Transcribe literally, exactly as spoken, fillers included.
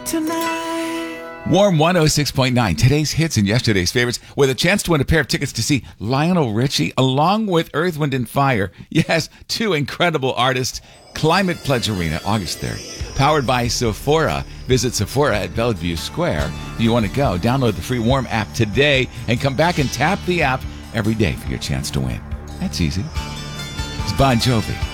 tonight. Warm one oh six point nine, today's hits and yesterday's favorites, with a chance to win a pair of tickets to see Lionel Richie along with Earth, Wind and Fire. Yes, two incredible artists. Climate Pledge Arena, August third. Powered by Sephora. Visit Sephora at Bellevue Square. If you want to go, download the free Warm app today and come back and tap the app every day for your chance to win. That's easy. It's Bon Jovi.